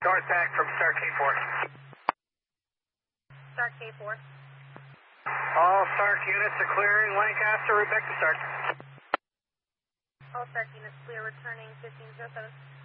North back from Star K4. Star K4. All Stark units are clearing Lancaster, route back to Stark. All Stark units clear, returning 1507.